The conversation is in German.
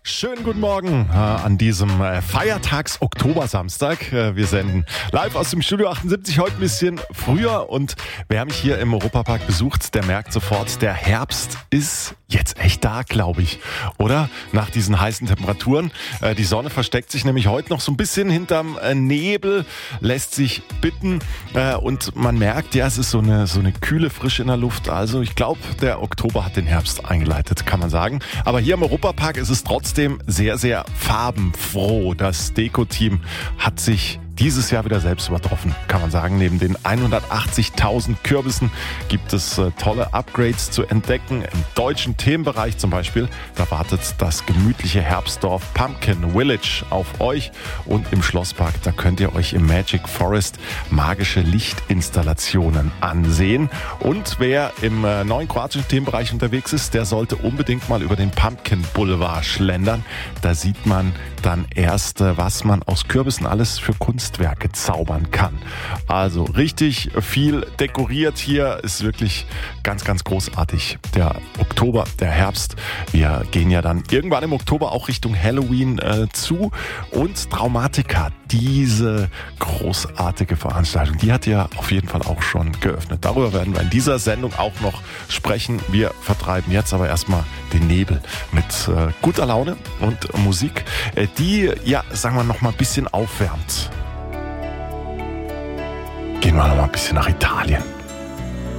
Schönen guten Morgen an diesem Feiertags-Oktobersamstag. Wir senden live aus dem Studio 78, heute ein bisschen früher. Und wer mich hier im Europapark besucht, der merkt sofort, der Herbst ist jetzt echt da, glaube ich. Oder? Nach diesen heißen Temperaturen. Die Sonne versteckt sich nämlich heute noch so ein bisschen hinterm Nebel, lässt sich bitten. Und man merkt, ja, es ist so eine kühle Frische in der Luft. Also ich glaube, der Oktober hat den Herbst eingeleitet, kann man sagen. Aber hier im Europapark ist es trotzdem sehr, sehr farbenfroh. Das Deko-Team hat sich dieses Jahr wieder selbst übertroffen, kann man sagen. Neben den 180.000 Kürbissen gibt es tolle Upgrades zu entdecken. Im deutschen Themenbereich zum Beispiel, da wartet das gemütliche Herbstdorf Pumpkin Village auf euch. Und im Schlosspark, da könnt ihr euch im Magic Forest magische Lichtinstallationen ansehen. Und wer im neuen kroatischen Themenbereich unterwegs ist, der sollte unbedingt mal über den Pumpkin Boulevard schlendern. Da sieht man dann erst, was man aus Kürbissen alles für Kunstwerke zaubern kann. Also richtig viel dekoriert hier, ist wirklich ganz, ganz großartig. Der Oktober, der Herbst, wir gehen ja dann irgendwann im Oktober auch Richtung Halloween zu. Und Traumatica, diese großartige Veranstaltung, die hat ja auf jeden Fall auch schon geöffnet. Darüber werden wir in dieser Sendung auch noch sprechen. Wir vertreiben jetzt aber erstmal den Nebel mit guter Laune und Musik, die, ja, sagen wir noch mal ein bisschen aufwärmt. Gehen wir noch mal ein bisschen nach Italien.